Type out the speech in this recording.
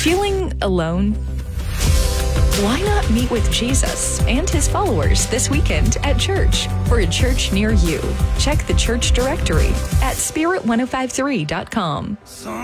Feeling alone? Why not meet with Jesus and his followers this weekend at church or a church near you? Check the church directory at spirit1053.com.